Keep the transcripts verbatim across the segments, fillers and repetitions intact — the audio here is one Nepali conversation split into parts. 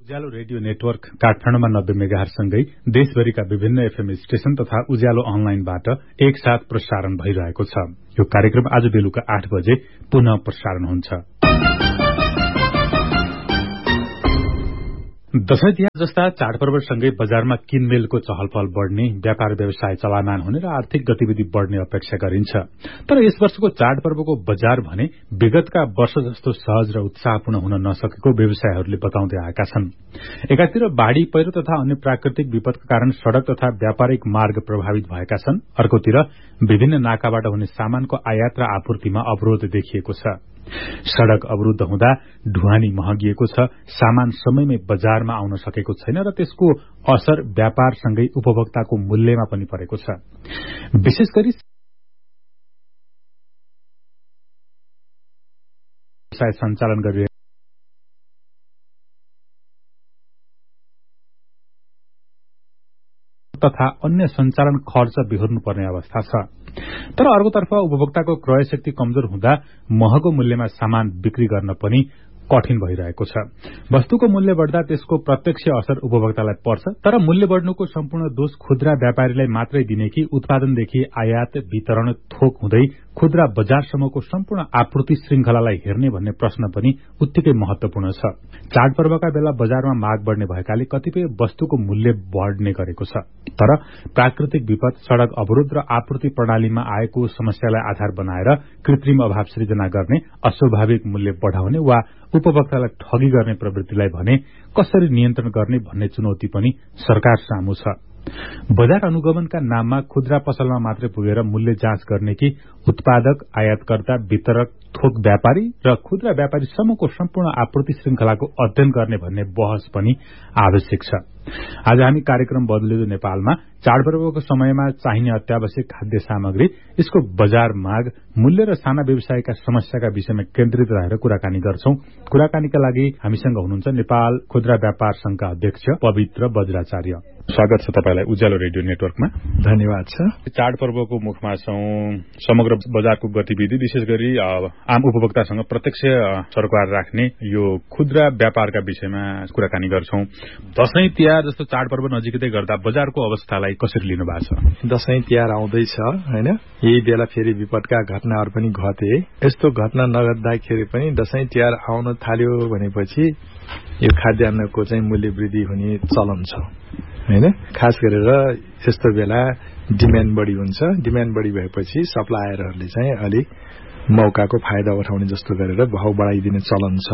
उज्यालो रेडियो नेटवर्क काठमाडौँमा नब्बे मेगाहरुसँगै देशभरिका विभिन्न एफएम स्टेशन तथा उज्यालो अनलाइनबाट एकसाथ प्रसारण भइरहेको छ। यो कार्यक्रम आज बेलुका आठ बजे पुनः प्रसारण हुन्छ। दशैं तिहार जस्ता चाडपर्वसँगै बजारमा किनमेलको चहलपहल बढ्ने, व्यापार व्यवसाय चलायमान हुने र आर्थिक गतिविधि बढ्ने अपेक्षा गरिन्छ। तर यस वर्षको चाडपर्वको बजार भने विगतका वर्ष जस्तो सहज र उत्साहपूर्ण हुन नसकेको व्यवसायहरूले बताउँदै आएका छन्। एकातिर बाढ़ी पहिरो तथा अन्य प्राकृतिक विपदका कारण सड़क तथा व्यापारिक मार्ग प्रभावित भएका छन्, अर्कोतिर विभिन्न नाकाबाट हुने सामानको आयात र आपूर्तिमा अवरोध देखिएको छ। सड़क अवरुद्ध हुँदा ढुवानी महँगिएको छ, सामान समयमै बजारमा आउन सकेको छैन र त्यसको असर व्यापारसँगै उपभोक्ताको मूल्यमा पनि परेको छ। विशेष गरी व्यवसाय सञ्चालन गरिरहेको तथा अन्य सञ्चालन खर्च बिहोर्नुपर्ने अवस्था छ। तर अर्कोतर्फ उपभोक्ताको क्रय शक्ति कमजोर हुँदा महँगो मूल्यमा सामान बिक्री गर्न पनि कठिन भइरहेको छ। वस्तुको मूल्य बढ्दा त्यसको प्रत्यक्ष असर उपभोक्तालाई पर्छ, तर मूल्य बढ्नुको सम्पूर्ण दोष खुद्रा व्यापारीलाई मात्रै दिने कि उत्पादनदेखि आयात, वितरण, थोक हुँदै खुद्रा बजारसम्मको सम्पूर्ण आपूर्ति श्रृंखलालाई हेर्ने भन्ने प्रश्न पनि उत्तिकै महत्वपूर्ण छ। चाडपर्वका बेला बजारमा माग बढ्ने भएकाले कतिपय वस्तुको मूल्य बढ्ने गरेको छ। तर प्राकृतिक विपद, सड़क अवरोध र आपूर्ति प्रणालीमा आएको समस्यालाई आधार बनाएर कृत्रिम अभाव सृजना गर्ने, अस्वाभाविक मूल्य बढ़ाउने वा उपभोक्तालाई ठगी गर्ने प्रवृत्तिलाई भने कसरी नियन्त्रण गर्ने भन्ने चुनौती पनि सरकार सामु छ। बजार अनुगमनका नाममा खुद्रा पसलमा मात्रै पुगेर मूल्य जाँच गर्ने कि उत्पादक, आयातकर्ता, वितरक, थोक व्यापारी र खुद्रा व्यापारीसम्मको सम्पूर्ण आपूर्ति श्रृंखलाको अध्ययन गर्ने भन्ने बहस पनि आवश्यक छ। आज हामी कार्यक्रम बदलिँदो नेपालमा चाडपर्वको समयमा चाहिने अत्यावश्यक खाद्य सामग्री, यसको बजार माग, मूल्य र साना व्यवसायका समस्याका विषयमा केन्द्रित रहेर कुराकानी गर्छौं। कुराकानीका लागि हामीसँग हुनुहुन्छ नेपाल खुद्रा व्यापार संघका अध्यक्ष पवित्र बज्राचार्य। स्वागत छ तपाईलाई उज्यालो रेडियो नेटवर्कमा। धन्यवाद छ। चाडपर्वको मुखमा छौं, समग्र बजारको गतिविधि विशेष गरी आम उपभोक्तासँग प्रत्यक्ष सरोकार राख्ने यो खुद्रा व्यापारका विषयमा कुराकानी गर्छौं। दशैं तिहार जस्तो चाडपर्व नजिकै गर्दा बजारको अवस्थालाई कसरी लिनु भएको छ? दशैं तिहार आउँदैछ हैन, यही बेला फेरि विपदका घटनाहरू पनि घटे। यस्तो घटना नघट्दाखेरि पनि दशैं तिहार आउन थाल्यो भनेपछि यो खाद्यान्नको चाहिँ मूल्य वृद्धि हुने चलन छ हैन। खास गरेर यस्तो बेला डिमान्ड बढी हुन्छ। डिमान्ड बढी भएपछि सप्लायरहरूले चाहिँ अलिक मौकाको फाइदा उठाउने जस्तो गरेर भाव बढाइदिने चलन छ।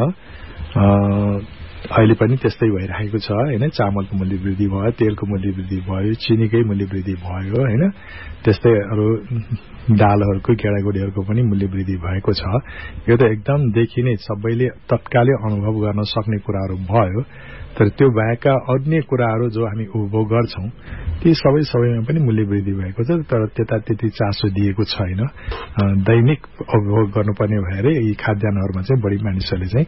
अहिले पनि त्यस्तै भइरहेको छ हैन। चामलको मूल्य वृद्धि भयो, तेलको मूल्य वृद्धि भयो, चिनीकै मूल्य वृद्धि भयो हैन। त्यस्तै अरू दालहरूको, गेडागुडीहरूको पनि मूल्य वृद्धि भएको छ। यो त एकदम देखिने, सबैले तत्कालै अनुभव गर्न सक्ने कुराहरू भयो। तर त्यो बाहेकका अन्य कुराहरू जो हामी उपभोग गर्छौं ती सबै सबैमा पनि मूल्य वृद्धि भएको छ। तर त्यता त्यति चासो दिएको छैन। दैनिक उपभोग गर्नुपर्ने भएर यी खाद्यान्नहरूमा चाहिँ बढी मानिसहरूले चाहिँ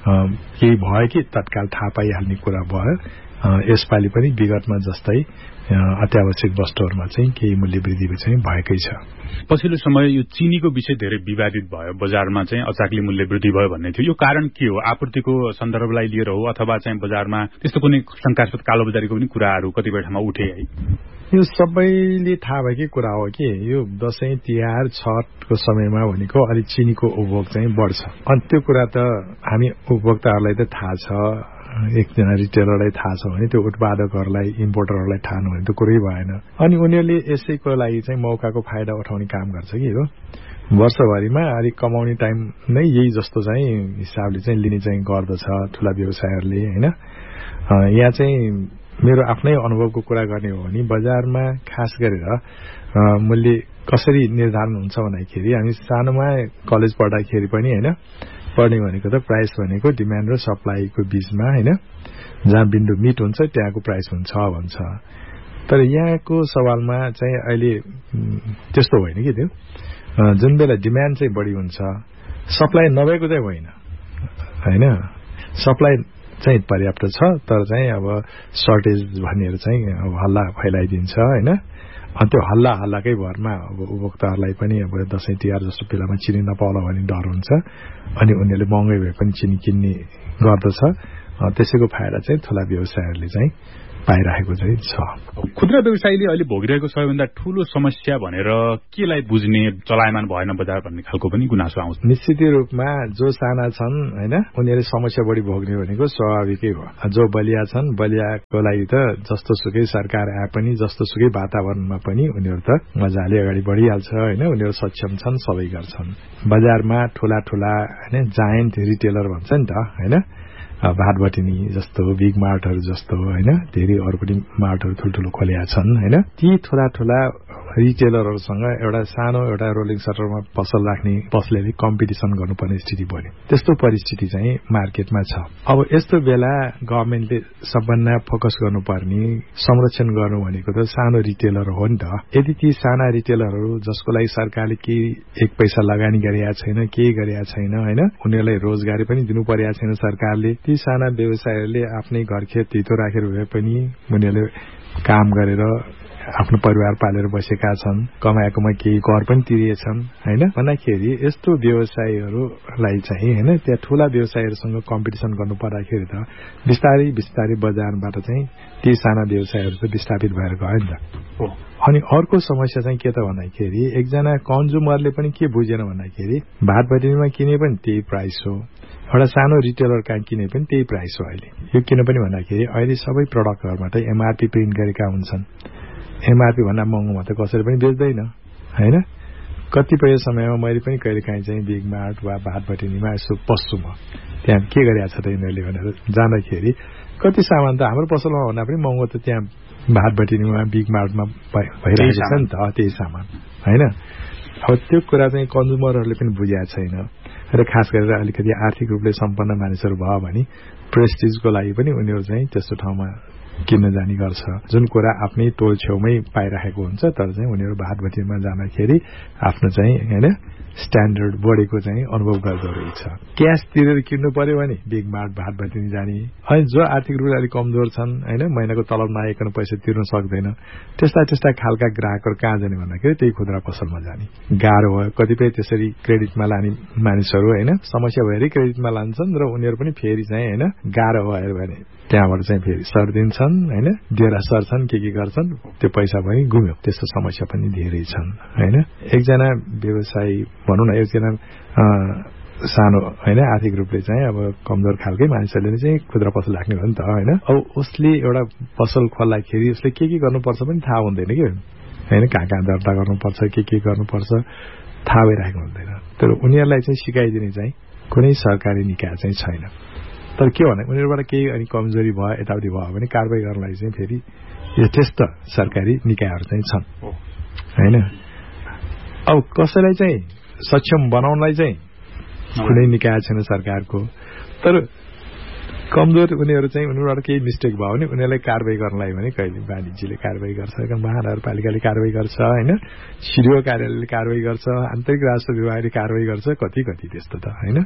केही भयो कि तत्काल थाहा पाइहाल्ने कुरा भयो। यसपालि पनि विगतमा जस्तै अत्यावश्यक वस्तुहरूमा चाहिँ केही मूल्य वृद्धि चाहिँ भएकै छ। पछिल्लो समय यो चिनीको विषय धेरै विवादित भयो। बजारमा चाहिँ अचाकली मूल्य वृद्धि भयो भन्ने थियो। यो कारण के हो? आपूर्तिको सन्दर्भलाई लिएर हो अथवा चाहिँ बजारमा त्यस्तो कुनै शंकास्पद कालोबजारीको पनि कुराहरू कतिपय ठाउँमा उठे है? यो सबैले थाहा भएकै कुरा हो कि यो दशैं तिहार छठको समयमा भनेको अलि चिनीको उपभोग चाहिँ बढ्छ। अनि त्यो कुरा त हामी उपभोक्ताहरूलाई त थाहा छ, एकजना रिटेलरलाई थाहा छ भने त्यो उत्पादकहरूलाई, इम्पोर्टरहरूलाई थाहा नहुने त कुरै भएन। अनि उनीहरूले यसैको लागि चाहिँ मौकाको फाइदा उठाउने काम गर्छ कि हो। वर्षभरिमा अलिक कमाउने टाइम नै यही जस्तो चाहिँ हिसाबले चाहिँ लिने चाहिँ गर्दछ ठूला व्यवसायहरूले हैन। यहाँ चाहिँ मेरो आफ्नै अनुभवको कुरा गर्ने हो भने बजारमा खास गरेर मूल्य कसरी निर्धारण हुन्छ भन्दाखेरि हामी सानोमा कलेज पढ्दाखेरि पनि हैन, पढ्ने भनेको त प्राइस भनेको डिमान्ड र सप्लाईको बीचमा हैन, जहाँ बिन्दु मिट हुन्छ त्यहाँको प्राइस हुन्छ भन्छ। तर यहाँको सवालमा चाहिँ अहिले त्यस्तो होइन कि त्यो जुन बेला डिमान्ड चाहिँ बढी हुन्छ, सप्लाई नभएको चाहिँ होइन हैन। सप्लाई चाहिँ पर्याप्त छ, तर चाहिँ अब सर्टेज भन्नेहरू चाहिँ अब हल्ला फैलाइदिन्छ हैन। अनि त्यो हल्ला हल्लाकै भरमा अब उपभोक्ताहरूलाई पनि अब दशैं तिहार जस्तो बेलामा चिनी नपाउला भन्ने डर हुन्छ। अनि उनीहरूले महँगै भए पनि चिनी किन्ने गर्दछ। त्यसैको फाइदा चाहिँ ठूला व्यवसायहरूले चाहिँ पाइरहेको चाहिँ छ। खुद्रा व्यवसायीले अहिले भोगिरहेको सबैभन्दा ठूलो समस्या भनेर केलाई बुझ्ने चलायमान भएन बजार भन्ने खालको पनि गुनासो आउँछ। निश्चित रूपमा जो साना छन् हैन उनीहरूले समस्या बढी भोग्ने भनेको स्वाभाविकै हो। जो बलिया छन् बलियाको लागि त जस्तो सुकै सरकार आए पनि जस्तो सुकै वातावरणमा पनि उनीहरू त मजाले अगाडि बढिहाल्छ हैन। उनीहरू सक्षम छन्, सबै गर्छन्। बजारमा ठूला ठूला हैन जायन्ट रिटेलर भन्छ नि त हैन, भाटबटिनी जस्तो बिग मार्टहरू जस्तो हैन, धेरै अरू पनि मार्टहरू ठुल्ठुलो खोलेका छन् हैन। ती ठूला ठूला रिटेलरहरूसँग एउटा सानो एउटा रोलिङ सटरमा पसल राख्ने पसलले कम्पिटिसन गर्नुपर्ने स्थिति बन्यो। त्यस्तो परिस्थिति चाहिँ मार्केटमा छ। अब यस्तो बेला गभर्नमेन्टले सबभन्दा फोकस गर्नुपर्ने संरक्षण गर्नु भनेको त सानो रिटेलर हो नि त। यदि ती साना रिटेलरहरू जसको लागि सरकारले केही एक पैसा लगानी गरेका छैन, केही गरेका छैन हैन, उनीहरूलाई रोजगारी पनि दिनु परेका छैन सरकारले, ती साना व्यवसायहरूले आफ्नै घरखेत धितो राखेर भए पनि उनीहरूले काम गरेर आफ्नो परिवार पालेर बसेका छन्, कमाएकोमा केही कर पनि तिरिएछन् हैन भन्दाखेरि यस्तो व्यवसायीहरूलाई चाहिँ हैन त्यहाँ ठूला व्यवसायीहरूसँग कम्पिटिसन गर्नु पर्दाखेरि त बिस्तारै बिस्तारै बजारबाट चाहिँ ती साना व्यवसायीहरू चाहिँ विस्थापित भएर गयो नि त। अनि अर्को समस्या चाहिँ के त भन्दाखेरि एकजना कन्ज्युमरले पनि के बुझेन भन्दाखेरि भाटबटिनीमा किने पनि त्यही प्राइस हो, एउटा सानो रिटेलर कहाँ किने पनि त्यही प्राइस हो। अहिले यो किन पनि भन्दाखेरि अहिले सबै प्रडक्टहरूबाट एमआरपी प्रिन्ट गरेका हुन्छन्। एमआरपी भन्दा महँगोमा त कसैले पनि बेच्दैन हैन। कतिपय समयमा मैले पनि कहिलेकाहीँ चाहिँ बिग मार्ट वा भाटबटिनीमा यसो पस्छु, म त्यहाँ के गरिरहेको छ त यिनीहरूले भनेर जाँदाखेरि कति सामान त हाम्रो पसलमा भन्दा पनि महँगो त त्यहाँ भाटबटिनीमा बिग मार्टमा भइरहेको छ नि त त्यही सामान हैन। अब त्यो कुरा चाहिँ कन्ज्युमरहरूले पनि बुझेको छैन र खास गरेर अलिकति आर्थिक रूपले सम्पन्न मानिसहरू भयो भने प्रेस्टिजको लागि पनि उनीहरू चाहिँ त्यस्तो ठाउँमा किन्न जाने गर्छ, जुन कुरा आफ्नै टोल छेउमै पाइरहेको हुन्छ। तर चाहिँ उनीहरू भाटबटिनीमा जाँदाखेरि आफ्नो चाहिँ हैन स्ट्यान्डर्ड बढेको चाहिँ अनुभव गर्दो रहेछ। क्यास तिरेर किन्नु पर्यो भने बिग मार्ट भाटबटिनी जाने, अनि जो आर्थिक रूपले अलिक कमजोर छन् हैन महिनाको तलब नआइकन पैसा तिर्न सक्दैन त्यस्ता त्यस्ता खालका ग्राहकहरू कहाँ जाने भन्दाखेरि त्यही खुद्रा पसलमा जाने गाह्रो भयो। कतिपय त्यसरी क्रेडिटमा लाने मानिसहरू हैन समस्या भएरै क्रेडिटमा लान्छन् र उनीहरू पनि फेरि चाहिँ हैन गाह्रो भयो भने त्यहाँबाट चाहिँ फेरि सर्दिन्छन् हैन, डेरा सर्छन्, के के गर्छन्, त्यो पैसा पनि गुम्यो। त्यस्तो समस्या पनि धेरै छन् हैन। एकजना व्यवसायी भनौँ न एकजना सानो हैन आर्थिक रूपले चाहिँ अब कमजोर खालकै मानिसहरूले चाहिँ खुद्रा पसल राख्ने हो नि त हैन। अब उसले एउटा पसल खोल्दाखेरि उसले के के गर्नुपर्छ पनि थाहा हुँदैन कि हैन, कहाँ कहाँ दर्ता गर्नुपर्छ, के के गर्नुपर्छ थाहा भइरहेको हुँदैन। तर उनीहरूलाई चाहिँ सिकाइदिने चाहिँ कुनै सरकारी निकाय चाहिँ छैन। तर के भने उनीहरूबाट केही अनि कमजोरी भयो यताउति भयो भने कारबाही गर्नलाई चाहिँ फेरि यथेष्ट सरकारी निकायहरू चाहिँ छन् हैन। अब कसैलाई चाहिँ सक्षम बनाउनलाई चाहिँ कुनै निकाय छैन सरकारको। तर कमजोर उनीहरू चाहिँ उनीहरूबाट केही मिस्टेक भयो भने उनीहरूलाई कारबाही गर्नलाई भने कहिले वाणिज्यले कारबाही गर्छ, महानगरपालिकाले कारबाही गर्छ हैन, सिडिओ कार्यालयले कारबाही गर्छ, आन्तरिक राजस्व विभागले कारबाही गर्छ, कति कति त्यस्तो त हैन।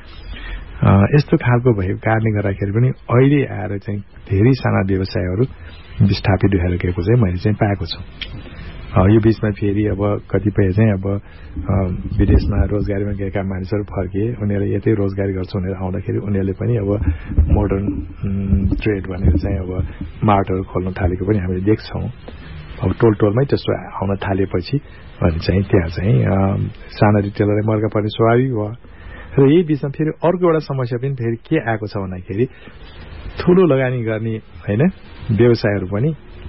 यस्तो खालको भएको कारणले गर्दाखेरि पनि अहिले आएर चाहिँ धेरै साना व्यवसायहरू विस्थापित भएर गएको चाहिँ मैले चाहिँ पाएको छु। यो बीचमा फेरि अब कतिपय चाहिँ अब विदेशमा रोजगारीमा गएका मानिसहरू फर्किए, उनीहरूले यतै रोजगारी गर्छ भनेर आउँदाखेरि उनीहरूले पनि अब मोडर्न ट्रेड भनेर चाहिँ अब मार्टहरू खोल्न थालेको पनि हामीले देख्छौँ। अब टोल टोलमै त्यस्तो आउन थालेपछि अनि चाहिँ त्यहाँ चाहिँ साना रिटेलरलाई मर्का पर्ने स्वाभाविक भयो। र यही बीचमा फेरि अर्को एउटा समस्या पनि फेरि के आएको छ भन्दाखेरि ठुलो लगानी गर्ने हैन व्यवसायहरू पनि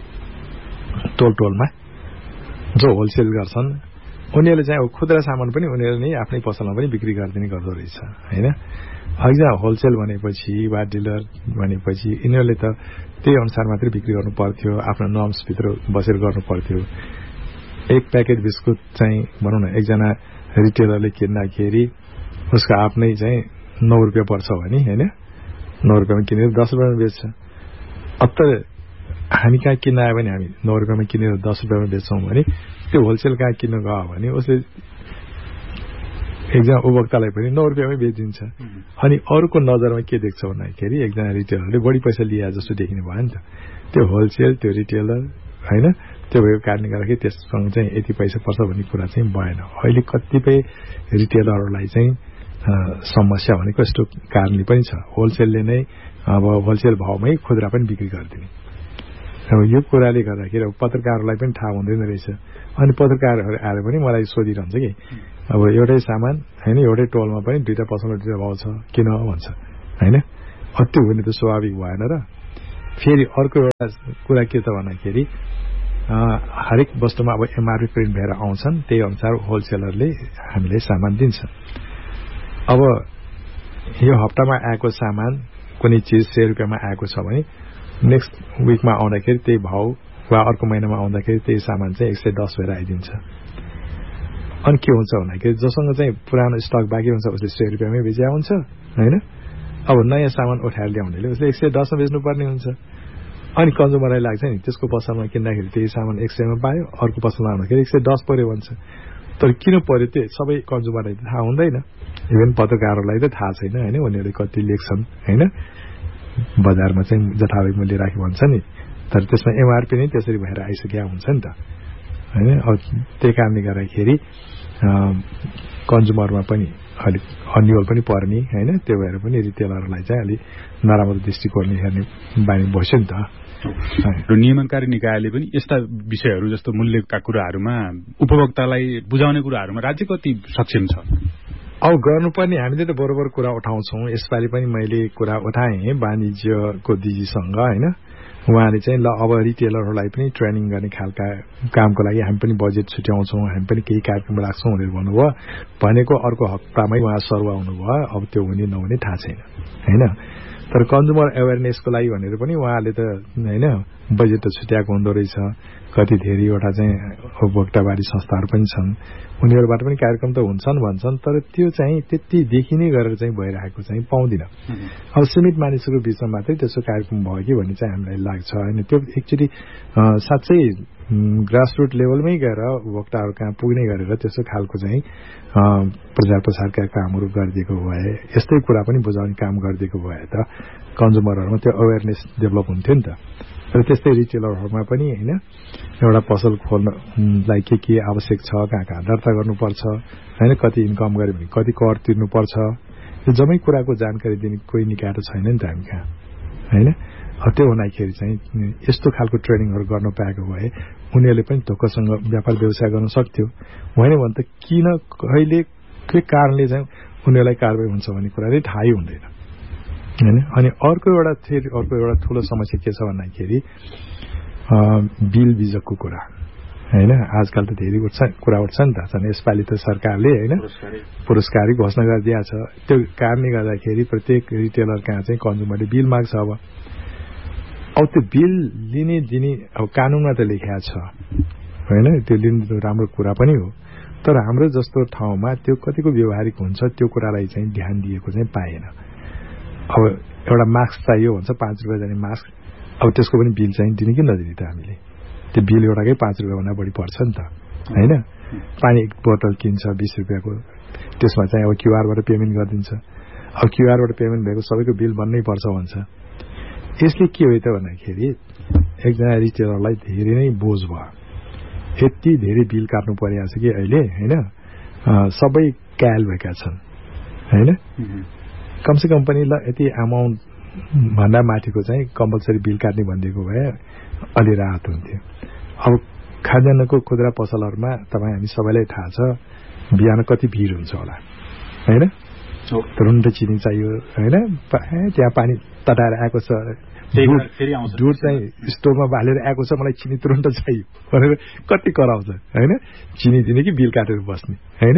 टोल टोलमा जो होलसेल गर्छन् उनीहरूले चाहिँ अब खुद्रा सामान पनि उनीहरूले नै आफ्नै पसलमा पनि बिक्री गरिदिने गर्दो रहेछ हैन। हैन होलसेल भनेपछि वा डिलर भनेपछि यिनीहरूले त त्यही अनुसार मात्रै बिक्री गर्नु पर्थ्यो, आफ्नो नर्म्सभित्र बसेर गर्नु पर्थ्यो। एक प्याकेट बिस्कुट चाहिँ भनौँ न एकजना रिटेलरले किन्दाखेरि उसको आफ्नै चाहिँ नौ रुपियाँ पर्छ भने हैन, नौ रुपियाँमा किनेर दस रुपियाँमा बेच्छ। अब त हामी कहाँ किन्न आयो भने हामी नौ रुपियाँमा किनेर दस रुपियाँमा बेच्छौँ भने त्यो होलसेल कहाँ किन्न गयो भने उसले एकजना उपभोक्तालाई पनि नौ रुपियाँमै बेचिदिन्छ। अनि अरूको नजरमा के देख्छ भन्दाखेरि एकजना रिटेलरले बढी पैसा लिए जस्तो देखिने भयो नि त। त्यो होलसेल त्यो रिटेलर हैन, त्यो भएको कारणले गर्दाखेरि त्यससँग चाहिँ यति पैसा पर्छ भन्ने कुरा चाहिँ भएन। अहिले कतिपय रिटेलरहरूलाई चाहिँ समस्या भनेको यस्तो कारणले पनि छ। होलसेलले नै अब होलसेल भावमै खुद्रा पनि बिक्री गरिदिने। अब यो कुराले गर्दाखेरि अब पत्रकारहरूलाई पनि थाहा हुँदैन रहेछ। अनि पत्रकारहरू आएर पनि मलाई सोधिरहन्छ कि अब एउटै सामान होइन एउटै टोलमा पनि दुईटा पसलमा दुईटा भाउ छ किन भन्छ होइन। त्यो हुने त स्वाभाविक भएन र। फेरि अर्को एउटा कुरा के त भन्दाखेरि हरेक वस्तुमा अब एमआरपी प्रिन्ट भएर आउँछन्, त्यही अनुसार होलसेलरले हामीले सामान दिन्छ। अब यो हप्तामा आएको सामान कुनै चिज सय रुपियाँमा आएको छ भने नेक्स्ट विकमा आउँदाखेरि त्यही भाउ वा अर्को महिनामा आउँदाखेरि त्यही सामान चाहिँ एक सय दस भएर आइदिन्छ। अनि के हुन्छ भन्दाखेरि जससँग चाहिँ पुरानो स्टक बाँकी हुन्छ उसले सय रुपियाँमै बेचिया हुन्छ होइन। अब नयाँ सामान उठाएर ल्याउनेले उसले एक सय दसमा बेच्नुपर्ने हुन्छ। अनि कन्ज्युमरलाई लाग्छ नि त्यसको पसलमा किन्दाखेरि त्यही सामान एक सयमा पायो, अर्को पसलमा आउँदाखेरि एक सय दस पर्यो भन्छ। तर किन पर्यो त्यो सबै कन्ज्युमरलाई थाहा हुँदैन, इभन पत्रकारहरूलाई त थाहा छैन होइन। उनीहरूले कति लेख्छन् होइन, बजारमा चाहिँ जथाभावी मूल्य राख्यो भन्छ नि, तर त्यसमा एमआरपी नै त्यसरी भएर आइसकेका हुन्छ नि त होइन। अब त्यही कारणले गर्दाखेरि कन्ज्युमरमा पनि अलिक अन्यल पनि पर्ने होइन। त्यो भएर पनि रिटेलरलाई चाहिँ अलिक नराम्रो दृष्टिकोणले हेर्ने बानी बस्यो नि त। र नियमनकारी निकायले पनि यस्ता विषयहरू जस्तो मूल्यका कुराहरूमा उपभोक्तालाई बुझाउने कुराहरूमा राज्य कति सक्षम छ? अब गर्नुपर्ने हामीले त बरोबर कुरा उठाउँछौँ। यसपालि पनि मैले कुरा उठाएँ वाणिज्यको दिदीसँग होइन। उहाँले चाहिँ ल अब रिटेलरहरूलाई पनि ट्रेनिङ गर्ने खालका कामको लागि हामी पनि बजेट छुट्याउँछौँ, हामी पनि केही कार्यक्रम राख्छौँ भनेर भन्नुभयो। भनेको अर्को हप्तामै उहाँ सर्व आउनुभयो। अब त्यो हुने नहुने थाहा छैन होइन। तर कन्ज्युमर एवेरनेसको लागि भनेर पनि उहाँले त होइन बजेट त छुट्याएको हुँदो रहेछ। कति धेरैवटा चाहिँ उपभोक्तावादी संस्थाहरू पनि छन्, उनीहरूबाट पनि कार्यक्रम त हुन्छन् भन्छन्, तर त्यो चाहिँ त्यति देखिने गरेर चाहिँ भइरहेको चाहिँ पाउँदिन। अब सीमित मानिसहरूको बिचमा मात्रै त्यसो कार्यक्रम भयो कि भन्ने चाहिँ हामीलाई लाग्छ होइन। त्यो एकचोटि साँच्चै ग्रासरुट लेभलमै गएर उपभोक्ताहरू कहाँ पुग्ने गरेर त्यसो खालको चाहिँ प्रचार प्रसारका कामहरू गरिदिएको भए, यस्तै कुरा पनि बुझाउने काम गरिदिएको भए त कन्ज्युमरहरूमा त्यो अवेरनेस डेभलप हुन्थ्यो नि त। र त्यस्तै रिटेलरहरूमा पनि होइन एउटा पसल खोल्नलाई के के आवश्यक छ, कहाँ कहाँ दर्ता गर्नुपर्छ होइन, कति इन्कम गऱ्यो भने कति कर तिर्नुपर्छ, यो जम्मै कुराको जानकारी दिने कोही निकाय त छैन नि त हामी कहाँ होइन। त्यो हुँदाखेरि चाहिँ यस्तो खालको ट्रेनिङहरू गर्न पाएको भए उनीहरूले पनि धोकासँग व्यापार व्यवसाय गर्न सक्थ्यो। होइन भने त किन कहिले के कारणले चाहिँ उनीहरूलाई कारवाही हुन्छ भन्ने कुरा चाहिँ थाहै हुँदैन होइन। अनि अर्को एउटा फेरि अर्को एउटा ठुलो समस्या के छ भन्दाखेरि बिल बिजकको कुरा होइन। आजकल त धेरै उठ्छ कुरा उठ्छ नि त। झन् यसपालि त सरकारले होइन पुरस्कारी घोषणा गरिदिएको छ। त्यो कारणले गर्दाखेरि प्रत्येक रिटेलर कहाँ चाहिँ कन्ज्युमरले बिल माग्छ। अब अब त्यो बिल लिने दिने अब कानुनमा त लेखिएको छ होइन, त्यो लिनु राम्रो कुरा पनि हो। तर हाम्रो जस्तो ठाउँमा त्यो कतिको व्यवहारिक हुन्छ त्यो कुरालाई चाहिँ ध्यान दिएको चाहिँ पाएन। अब एउटा मास्क चाहियो भन्छ, पाँच रुपियाँ जाने मास्क, अब त्यसको पनि बिल चाहिँ दिने कि नदिने त हामीले? त्यो बिल एउटाकै पाँच रुपियाँभन्दा बढी पर्छ नि त होइन। पानी एक बोतल किन्छ बिस रुपियाँको, त्यसमा चाहिँ अब क्युआरबाट पेमेन्ट गरिदिन्छ। अब क्युआरबाट पेमेन्ट भएको सबैको बिल बन्नै पर्छ भन्छ। यसले के हो त भन्दाखेरि एकजना रिटेलरलाई धेरै नै बोझ भयो। यति धेरै बिल काट्नु परिरहेको छ कि अहिले होइन, सबै क्याल भएका छन् होइन। कमसेकम पनि ल यति अमाउन्ट भन्दा माथिको चाहिँ कम्पलसरी बिल काट्ने भनिदिएको भए अलि राहत हुन्थ्यो। अब खाद्यान्नको खुद्रा पसलहरूमा तपाईँ हामी सबैलाई थाहा छ बिहान कति भिड हुन्छ होला होइन। तुरुन्त चिनी चाहियो होइन, त्यहाँ पानी तताएर आएको छ, दुध चाहिँ स्टोरमा बालेर आएको छ, मलाई चिनी तुरुन्त चाहियो भनेर कति कराउँछ होइन। चिनी दिने कि बिल काटेर बस्ने होइन।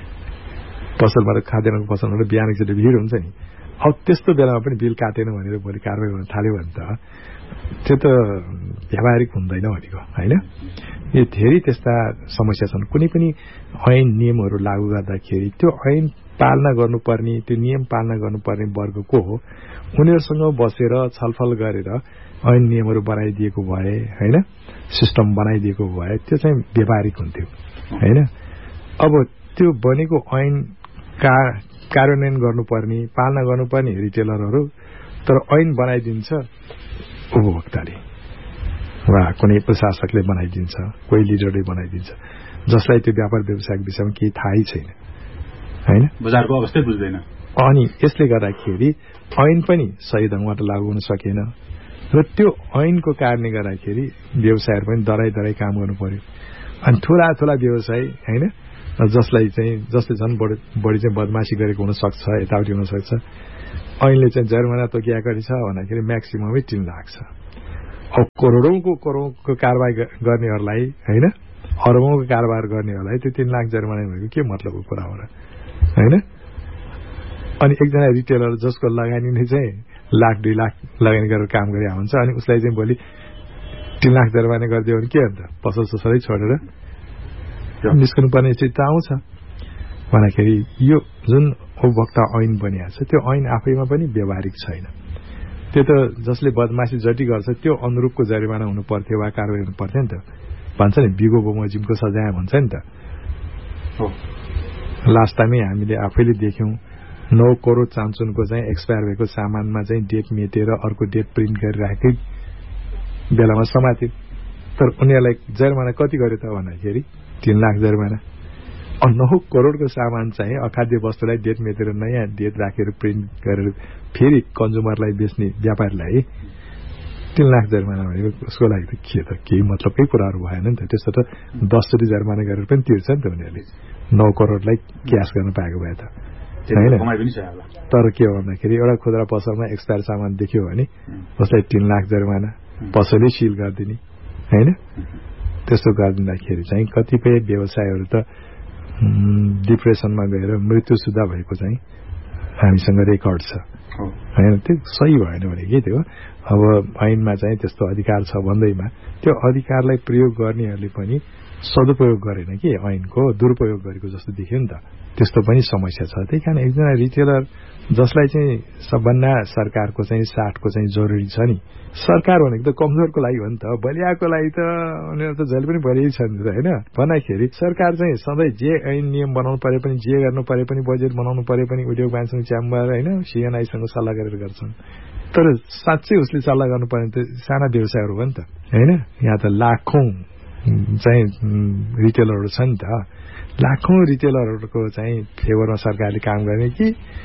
पसलबाट खाद्यान्नको पसलबाट बिहान एकचोटि भिड हुन्छ नि। अब त्यस्तो बेलामा पनि बिल काटेन भनेर भोलि कारवाही गर्न थाल्यो भने त त्यो त व्यावहारिक हुँदैन भनेको होइन। यो धेरै त्यस्ता समस्या छन्। कुनै पनि ऐन नियमहरू लागू गर्दाखेरि त्यो ऐन पालना गर्नुपर्ने, त्यो नियम पालना गर्नुपर्ने वर्ग को हो, उनीहरूसँग बसेर छलफल गरेर ऐन नियमहरू बनाइदिएको भए होइन, सिस्टम बनाइदिएको भए त्यो चाहिँ व्यावहारिक हुन्थ्यो होइन। अब त्यो बनेको ऐन का कार्यान्वयन गर्नुपर्ने, पालना गर्नुपर्ने रिटेलरहरू, तर ऐन बनाइदिन्छ उपभोक्ताले वा कुनै प्रशासकले बनाइदिन्छ, कोही लिडरले बनाइदिन्छ, जसलाई त्यो व्यापार व्यवसायको विषयमा केही थाहै छैन होइन। बजारको अवस्थै बुझ्दैन अनि यसले गर्दाखेरि ऐन पनि सही ढङ्गबाट लागू हुन सकेन र त्यो ऐनको कारणले गर्दाखेरि व्यवसायहरू पनि दराई दराई काम गर्नु पर्यो। अनि ठुला ठुला व्यवसाय होइन जसलाई चाहिँ जसले झन् बढी बढी चाहिँ बदमासी गरेको हुनसक्छ, यताउति हुनसक्छ, ऐनले चाहिँ जरिमाना तोकियाकरी छ भन्दाखेरि म्याक्सिममै तीन लाख छ। अब करोडौँको करोडको कारोबार गर्नेहरूलाई होइन अरबौँको कारोबार गर्नेहरूलाई त्यो तीन लाख जरिमाना भएको के मतलबको कुरा हो र होइन। अनि एकजना रिटेलर जसको लगानी नै चाहिँ लाख दुई लाख लगानी गरेर काम गरे हुन्छ अनि उसलाई चाहिँ भोलि तीन लाख जरिमाना गरिदियो भने के अन्त पसल ससलै छोडेर निस्कनु पर्ने स्थिति आउँछ भन्दाखेरि यो जुन उपभोक्ता ऐन बनिएको छ त्यो ऐन आफैमा पनि व्यवहारिक छैन। त्यो त जसले बदमासी जति गर्छ त्यो अनुरूपको जरिमाना हुनु पर्थ्यो वा कारवाही हुनु पर्थ्यो नि त। भन्छ नि बिगो बमोजिमको सजाय भन्छ नि त। लास्ट टाइमै हामीले आफैले देख्यौं नौ करोड चान्चुनको चाहिँ एक्सपायर भएको सामानमा चाहिँ डेट मेटेर अर्को डेट प्रिन्ट गरिराखेकै बेलामा समात्यो। तर उनीहरूलाई जरिमाना कति गर्यो त भन्दाखेरि तीन लाख जरिमाना। नौ करोडको सामान चाहिँ अखाद्य वस्तुलाई डेट मेटेर नयाँ डेट राखेर प्रिन्ट गरेर फेरि कन्ज्युमरलाई बेच्ने व्यापारीलाई तीन लाख जरिमाना भनेको उसको लागि त के त केही मतलबकै कुराहरू भएन नि त। त्यस्तो त दसचोटि जरिमाना गरेर पनि तिर्छ नि त उनीहरूले नौ करोडलाई क्यास गर्न पाएको भए त होइन। तर के हो भन्दाखेरि एउटा खुद्रा पसलमा एक्सपायर सामान देख्यो भने उसलाई तीन लाख जरिमाना पसलै सिल गरिदिने होइन। त्यस्तो गरिदिँदाखेरि चाहिँ कतिपय व्यवसायहरू त डिप्रेसनमा गएर मृत्यु सुधा भएको चाहिँ हामीसँग रेकर्ड छ होइन। त्यो सही भएन भने के त्यो अब ऐनमा चाहिँ त्यस्तो अधिकार छ भन्दैमा त्यो अधिकारलाई प्रयोग गर्नेहरूले पनि सदुपयोग गरेन कि ऐनको दुरुपयोग गरेको जस्तो देखियो नि त। त्यस्तो पनि समस्या छ। त्यही कारण एकजना रिटेलर जसलाई चाहिँ सबभन्दा सरकारको चाहिँ साथको चाहिँ जरुरी छ नि। सरकार भनेको त कमजोरको लागि हो नि त, बलियाको लागि त उनीहरू त जहिले पनि बलियै छन् होइन। भन्दाखेरि सरकार चाहिँ सधैँ जे ऐन नियम बनाउनु परे पनि जे गर्नु परे पनि बजेट बनाउनु परे पनि उद्योग वाणिज्य च्याम्बर होइन सिएनआईसँग सल्लाह गरेर गर्छन्। तर साँच्चै उसले सल्लाह गर्नुपर्ने त साना व्यवसायहरू हो नि त होइन। यहाँ त लाखौं चाहिँ रिटेलरहरू छ नि त। लाखौं रिटेलरहरूको चाहिँ फेभरमा सरकारले काम गर्ने कि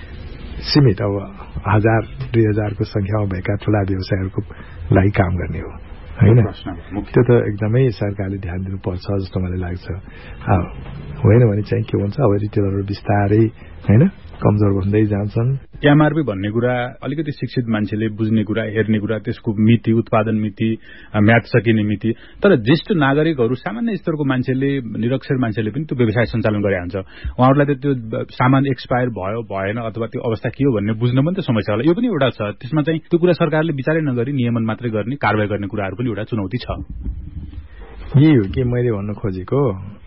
सीमित अब हजार दुई हजारको संख्यामा भएका ठूला व्यवसायहरूको लागि काम गर्ने हो होइन। त्यो त एकदमै सरकारले ध्यान दिनुपर्छ जस्तो मलाई लाग्छ। होइन भने चाहिँ के हुन्छ अब रिटेलरहरू बिस्तारै होइन कमजोर हुँदै जान्छन्। एमआरपी भन्ने कुरा अलिकति शिक्षित मान्छेले बुझ्ने कुरा हेर्ने कुरा त्यसको मिति उत्पादन मिति म्याद सकिने मिति। तर ज्येष्ठ नागरिकहरू सामान्य स्तरको मान्छेले निरक्षर मान्छेले पनि त्यो व्यवसाय सञ्चालन गरे हुन्छ। उहाँहरूलाई त त्यो सामान एक्सपायर भयो भएन अथवा त्यो अवस्था के हो भन्ने बुझ्न पनि त समस्या होला। यो पनि एउटा छ। त्यसमा चाहिँ त्यो कुरा सरकारले विचारै नगरी नियमन मात्रै गर्ने कारबाही गर्ने कुराहरू पनि एउटा चुनौती छ। यही हो कि मैले भन्न खोजेको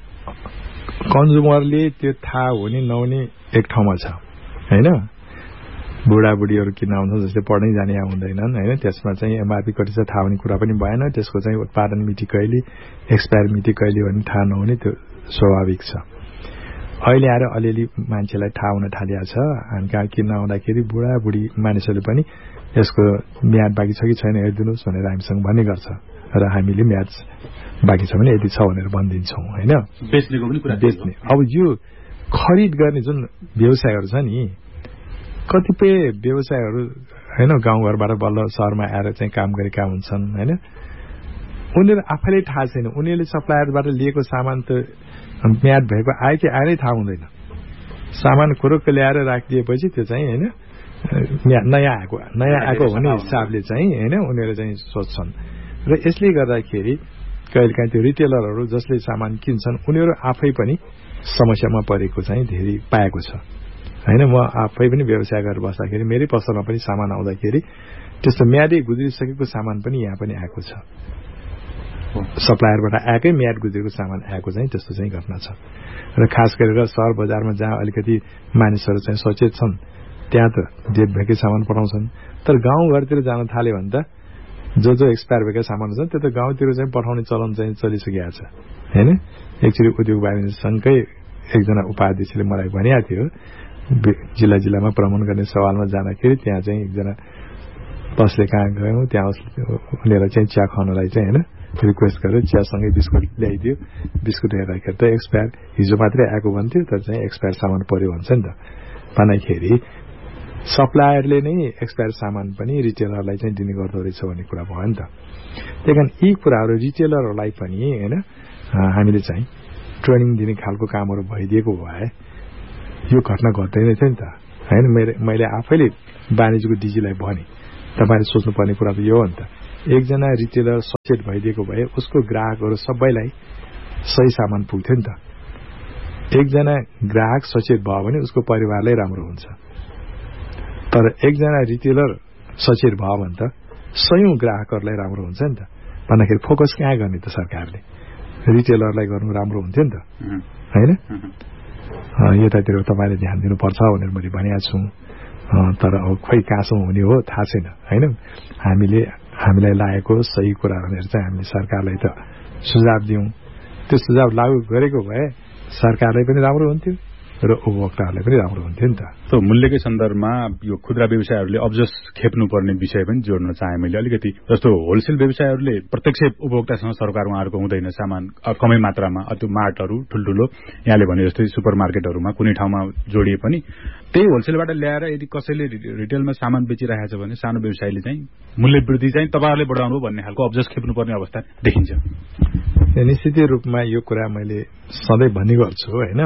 कन्ज्युमरले त्यो थाहा हुने नहुने एक ठाउँमा छ होइन। बुढाबुढीहरू किन आउँछन् जस्तै पढ्नै जाने हुँदैनन् होइन। त्यसमा चाहिँ एमआरपी कति छ थाहा हुने कुरा पनि भएन। त्यसको चाहिँ उत्पादन मिति कहिले एक्सपायर मिति कहिले भन्ने थाहा नहुने त्यो स्वाभाविक छ। अहिले आएर अलिअलि मान्छेलाई थाहा हुन थालिएको छ। हामी कहाँ किन्न आउँदाखेरि बुढाबुढी मानिसहरूले पनि यसको म्याद बाँकी छ कि छैन हेरिदिनुहोस् भनेर हामीसँग भन्ने गर्छ र हामीले म्याद बाँकी छ भने यति छ भनेर भनिदिन्छौँ होइन। बेच्नेको पनि कुरा बेच्ने अब यो खरिद गर्ने जुन व्यवसायहरू छ नि कतिपय व्यवसायहरू होइन गाउँघरबाट बल्ल सहरमा आएर चाहिँ काम गरेका हुन्छन् होइन। उनीहरू आफैले थाहा छैन उनीहरूले सप्लायरबाट लिएको सामान त म्याद भएको आयो कि आएरै थाहा हुँदैन। सामान कुरोको ल्याएर राखिदिएपछि त्यो चाहिँ होइन नयाँ आएको नयाँ आएको भन्ने हिसाबले चाहिँ होइन उनीहरू चाहिँ सोच्छन्। र यसले गर्दाखेरि कहिलेकाहीँ त्यो रिटेलरहरू जसले सामान किन्छन् उनीहरू आफै पनि समस्यामा परेको चाहिँ धेरै पाएको छ होइन। म आफै पनि व्यवसाय गरेर बस्दाखेरि मेरै पसलमा पनि सामान आउँदाखेरि त्यस्तो म्यादै गुज्रिसकेको सामान पनि यहाँ पनि आएको छ। सप्लायरबाट आएकै म्याद गुज्रेको सामान आएको चाहिँ त्यस्तो चाहिँ घटना छ। र खास गरेर सहर बजारमा जहाँ अलिकति मानिसहरू चाहिँ सचेत छन् त्यहाँ त डेट भएकै सामान पठाउँछन्। तर गाउँघरतिर जान थाल्यो भने त जो जो एक्सपायर भएका सामान छ त्यो त गाउँतिर चाहिँ पठाउने चलन चाहिँ चलिसकेको छ होइन। एकचोटि उद्योग वाणिज्यसँगै एकजना उपाध्यक्षले मलाई भनेको थियो जिल्ला जिल्लामा भ्रमण गर्ने सवालमा जाँदाखेरि त्यहाँ चाहिँ एकजना बसले कहाँ गयौँ त्यहाँ उनीहरूलाई चाहिँ चिया खुवाउनलाई चाहिँ होइन रिक्वेस्ट गरेर चियासँगै बिस्कुट ल्याइदियो। बिस्कुट हेर्दाखेरि त एक्सपायर हिजो मात्रै आएको भन्थ्यो तर चाहिँ एक्सपायर सामान पर्यो भन्छ नि त। भन्दाखेरि सप्लायरले नै एक्सपायर सामान पनि रिटेलरलाई चाहिँ दिने गर्दो रहेछ भन्ने कुरा भयो नि त। त्यही कारण यी कुराहरू रिटेलरहरूलाई पनि होइन हामीले चाहिँ ट्रेनिङ दिने खालको कामहरू भइदिएको भए यो घटना घट्दैन थियो नि त होइन। मैले मैले आफैले वाणिज्यको डिजीलाई भने तपाईँले सोच्नुपर्ने कुरा त यो हो नि त, एकजना रिटेलर सचेत भइदिएको भए उसको ग्राहकहरू सबैलाई सही सामान पुग्थ्यो नि त। एकजना ग्राहक सचेत भयो भने उसको परिवारलाई राम्रो हुन्छ। तर एकजना रिटेलर सचेत भयो भने त सयौं ग्राहकहरूलाई राम्रो हुन्छ नि त। भन्दाखेरि फोकस कहाँ गर्ने त सरकारले? रिटेलरलाई गर्नु राम्रो हुन्थ्यो नि त होइन। यतातिर तपाईँले ध्यान दिनुपर्छ भनेर मैले भनेको छु। तर अब खोइ कहाँसम्म हुने हो थाहा छैन होइन। हामीले हामीलाई लागेको सही कुरा भनेर चाहिँ हामीले सरकारलाई त सुझाव दियौं। त्यो सुझाव लागू गरेको भए सरकारलाई पनि राम्रो हुन्थ्यो र उपभोक्ताहरूलाई पनि राम्रो हुन्थ्यो नि त। त मूल्यकै सन्दर्भमा यो खुद्रा व्यवसायहरूले अब्जस खेप्नुपर्ने विषय पनि जोड्न चाहे मैले अलिकति। जस्तो होलसेल व्यवसायहरूले प्रत्यक्ष उपभोक्तासँग सरकार उहाँहरूको हुँदैन, सामान कमै मात्रामा त्यो मार्टहरू ठुल्ठुलो यहाँले भने जस्तै सुपर मार्केटहरूमा कुनै ठाउँमा जोडिए पनि त्यही होलसेलबाट ल्याएर यदि कसैले रिटेलमा सामान बेचिरहेको छ भने सानो व्यवसायले चाहिँ मूल्य वृद्धि चाहिँ तपाईँहरूले बढाउनु भन्ने खालको अब्जस खेप्नुपर्ने अवस्था देखिन्छ। निश्चित रूपमा यो कुरा मैले सधैँ भन्ने गर्छु होइन।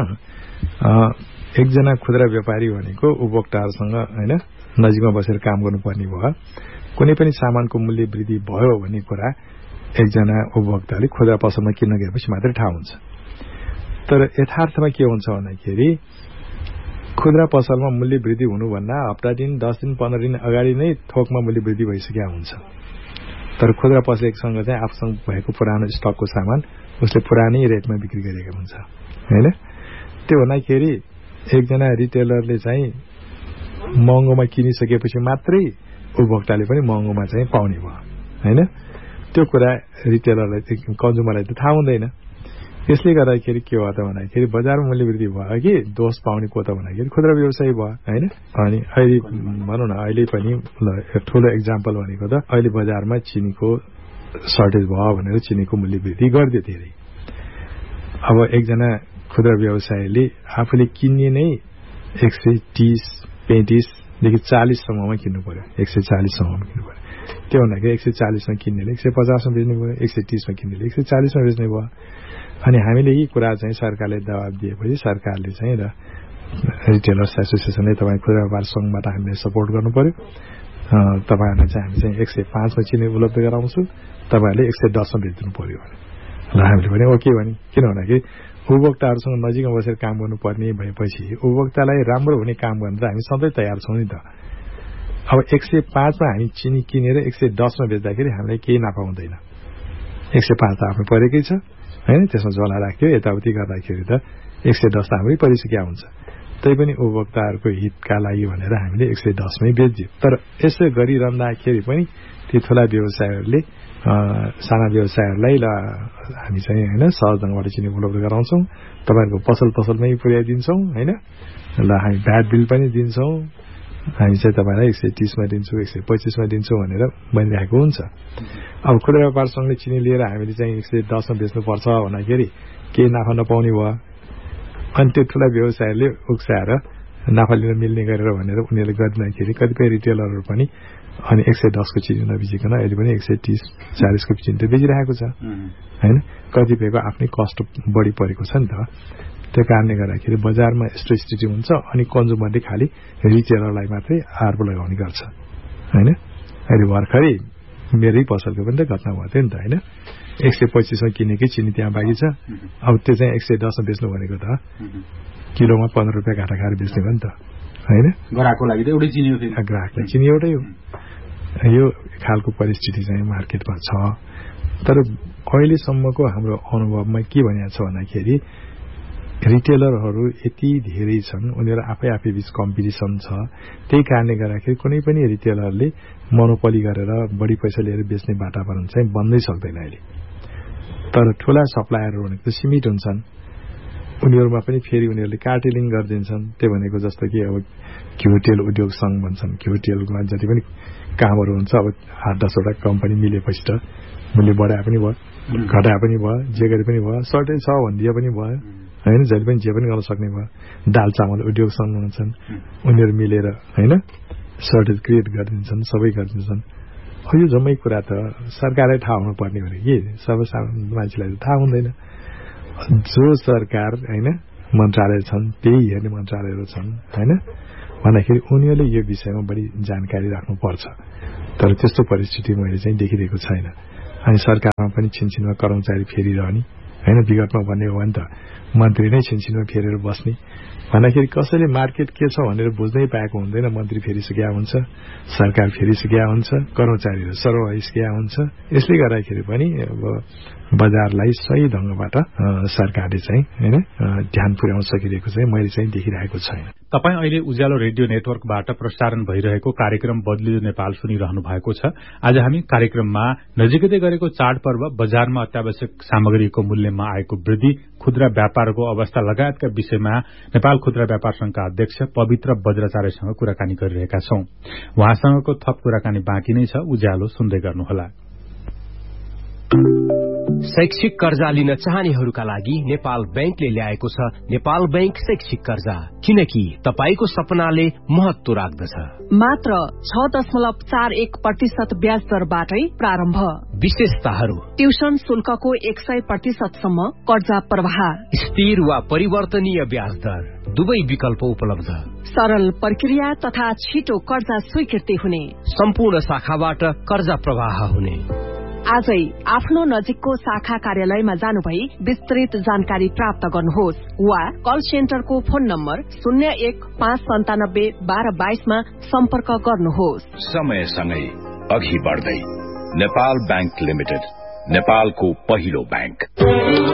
एकजना खुद्रा व्यापारी भनेको उपभोक्ताहरूसँग होइन नजिकमा बसेर काम गर्नुपर्ने भयो। कुनै पनि सामानको मूल्य वृद्धि भयो भन्ने कुरा एकजना उपभोक्ताले खुद्रा पसलमा किन्न गएपछि मात्रै थाहा हुन्छ। तर यथार्थमा के हुन्छ भन्दाखेरि खुद्रा पसलमा मूल्य वृद्धि हुनुभन्दा हप्ता दिन दस दिन पन्ध्र दिन अगाडि नै थोकमा मूल्य वृद्धि भइसकेको हुन्छ। तर खुद्रा पसलसँग चाहिँ आफूसँग भएको पुरानो स्टकको सामान उसले पुरानै रेटमा बिक्री गरेको हुन्छ होइन। त्यो भन्दाखेरि एकजना रिटेलरले चाहिँ महँगोमा किनिसकेपछि मात्रै उपभोक्ताले पनि महँगोमा चाहिँ पाउने भयो होइन। त्यो कुरा रिटेलरलाई कन्ज्युमरलाई त थाहा हुँदैन। यसले गर्दाखेरि के भयो त भन्दाखेरि बजारमा मूल्य वृद्धि भयो कि दोष पाउने को त भन्दाखेरि खुद्रा व्यवसायी भयो होइन। अनि अहिले भनौँ न अहिले पनि ठुलो एक्जाम्पल भनेको त अहिले बजारमा चिनीको सर्टेज भयो भनेर चिनीको मूल्य वृद्धि गरिदियो धेरै। अब एकजना खुद्रा व्यवसायीले आफूले किन्ने नै एक सय तीस पैंतिसदेखि चालिससम्ममा किन्नु पर्यो, एक सय चालिससम्ममा किन्नु पर्यो। त्यो भन्दाखेरि एक सय चालिसमा किन्नेले एक सय पचासमा बेच्नु भयो, एक सय तीसमा किन्नेले एक सय चालिसमा बेच्ने भयो। अनि हामीले यी कुरा चाहिँ सरकारले दबाब दिएपछि सरकारले चाहिँ र रिटेलर्स एसोसिएसनले तपाईँ खुद्रा व्यापार सङ्घबाट हामीले सपोर्ट गर्नु पर्यो। तपाईँहरूलाई चाहिँ हामी चाहिँ एक सय पाँचमा चिनी उपलब्ध गराउँछौँ, तपाईँहरूले एक सय दसमा बेचिदिनु पर्यो भने र हामीले भने ओके भने। किन भन्दाखेरि उपभोक्ताहरूसँग नजिकमा बसेर काम गर्नुपर्ने भएपछि उपभोक्तालाई राम्रो हुने काम गर्न त हामी सधैँ तयार छौँ नि त। अब एक सय पाँचमा हामी चिनी किनेर एक सय दसमा बेच्दाखेरि हामीलाई केही नाफा हुँदैन। एक सय पाँच त आफ्नो परेकै छ होइन, त्यसमा झोला राख्यो यताउति गर्दाखेरि त एक सय दस त हाम्रै परिसक्या हुन्छ। तै पनि उपभोक्ताहरूको हितका लागि भनेर हामीले एक सय दसमै बेच्दियो। तर यसो गरिरहँदाखेरि पनि ती ठुला व्यवसायहरूले साना व्यवसायहरूलाई ल हामी चाहिँ होइन सहज ढङ्गबाट चिनी उपलब्ध गराउँछौँ, तपाईँहरूको पसल पसलमै पुर्याइदिन्छौँ होइन, ल हामी भ्याट बिल पनि दिन्छौँ, हामी चाहिँ तपाईँलाई एक सय तीसमा दिन्छौँ एक सय पच्चिसमा दिन्छौँ भनेर भनिरहेको हुन्छ। अब खुद्रा व्यापार सङ्घले चिनी लिएर हामीले चाहिँ एक सय दसमा बेच्नुपर्छ भन्दाखेरि केही नाफा नपाउने भयो। अनि त्यो ठुला व्यवसायहरूले उक्साएर नाफा लिन मिल्ने गरेर भनेर उनीहरूले गरिदिँदाखेरि कतिपय रिटेलरहरू पनि अनि एक सय दसको चिनी नबिचिकन अहिले पनि एक सय तीस चालिसको चिनी त बेचिरहेको छ होइन। कतिपयको आफ्नै कस्ट बढी परेको छ नि त। त्यो कारणले गर्दाखेरि बजारमा यस्तो स्थिति हुन्छ अनि कन्ज्युमरले खालि रिटेलरलाई मात्रै आरोप लगाउने गर्छ होइन। अहिले भर्खरै मेरै पसलको पनि त घटना भएको थियो नि त होइन। एक सय पच्चिसमा किनेकै चिनी त्यहाँ बाँकी छ। अब त्यो चाहिँ एक सय दसमा बेच्नु भनेको त किलोमा पन्ध्र रुपियाँ घाटा खाएर बेच्ने भयो नि त होइन। ग्राहकको लागि त एउटै चिनी हो, ग्राहकलाई चिनी एउटै हो। यो खालको परिस्थिति चाहिँ मार्केटमा छ। तर अहिलेसम्मको हाम्रो अनुभवमा के भनिएको छ भन्दाखेरि रिटेलरहरू यति धेरै छन्, उनीहरू आफै आफै बीच कम्पिटिसन छ। त्यही कारणले गर्दाखेरि कुनै पनि रिटेलरले मोनोपोली गरेर बढी पैसा लिएर बेच्ने वातावरण चाहिँ बन्दै सक्दैन अहिले। तर ठुला सप्लायरहरू भनेको त सीमित हुन्छन्, उनीहरूमा पनि फेरि उनीहरूले कार्टेलिङ गरिदिन्छन्। त्यो भनेको जस्तो कि अब घिउ तेल उद्योग सङ्घ भन्छन्, घिउ तेलमा जति पनि कामहरू हुन्छ अब आठ दसवटा कम्पनी मिलेपछि त मूल्य बढाए पनि भयो, घटाए पनि भयो, जे गरे पनि भयो, सर्टेज छ भनिदिए पनि भयो होइन, जहिले पनि जे पनि गर्न सक्ने भयो। दाल चामल उद्योग संघ हुन्छन्, उनीहरू मिलेर होइन सर्टेज क्रिएट गरिदिन्छन्, सबै गरिदिन्छन्। यो जम्मै कुरा त सरकारलाई थाहा हुनुपर्ने हो कि सर्वसाधारण मान्छेलाई त थाहा हुँदैन। जो सरकार होइन मन्त्रालय छन् त्यही हेर्ने मन्त्रालयहरू छन् होइन भन्दाखेरि उनीहरूले यो विषयमा बढी जानकारी राख्नुपर्छ। तर त्यस्तो परिस्थिति मैले चाहिँ देखिरहेको छैन। अनि सरकारमा पनि छिनछिनमा कर्मचारी फेरिरहने होइन, विगतमा भन्ने हो भने त मन्त्री नै छिनछिनमा फेरेर बस्ने भन्दाखेरि कसैले मार्केट के छ भनेर बुझ्नै पाएको हुँदैन। मन्त्री फेरिसकेका हुन्छ, सरकार फेरिसकेका हुन्छ, कर्मचारीहरू सर्व भइसकेका हुन्छ। यसले गर्दाखेरि पनि अब बजारलाई सही ढंगबाट सरकारले चाहिँ होइन ध्यान पुर्याउन सकिरहेको चाहिँ मैले चाहिँ देखिरहेको छैन। तपाईँ अहिले उज्यालो रेडियो नेटवर्कबाट प्रसारण भइरहेको कार्यक्रम बदलियो नेपाल सुनिरहनु भएको छ। आज हामी कार्यक्रममा नजिकै गरेको चाडपर्व, बजारमा अत्यावश्यक सामग्रीको मूल्यमा आएको वृद्धि, खुद्रा व्यापारको अवस्था लगायतका विषयमा नेपाल खुद्रा व्यापार संघका अध्यक्ष पवित्र बज्राचार्यसँग कुराकानी गरिरहेका छौं। उहाँसँगको थप कुराकानी बाँकी नै छ, उज्यालो सुन्दै गर्नुहोला। शैक्षिक कर्जा लिन चाहनेहरूका लागि नेपाल बैंकले ल्याएको छ नेपाल बैंक शैक्षिक कर्जा, किनकि तपाईको सपनाले महत्व राख्दछ। मात्र छ दशमलव चार एक प्रतिशत ब्याज दरबाटै प्रारम्भ। विशेषताहरू: ट्युसन शुल्कको एक सय प्रतिशतसम्म कर्जा प्रवाह, स्थिर वा परिवर्तनीय ब्याज दर, दुवै विकल्प उपलब्ध, सरल प्रक्रिया तथा छिटो कर्जा स्वीकृति हुने, सम्पूर्ण शाखाबाट कर्जा प्रवाह हुने। आजै आफ्नो नजिकको शाखा कार्यालयमा जानुभई विस्तृत जानकारी प्राप्त गर्नुहोस् वा कल सेन्टरको फोन नम्बर शून्य एक पाँच सन्तानब्बे बाह्र बाइसमा सम्पर्क गर्नुहोस्। समयसँगै अघि बढ्दै नेपाल बैंक लिमिटेड, नेपालको पहिलो बैंक।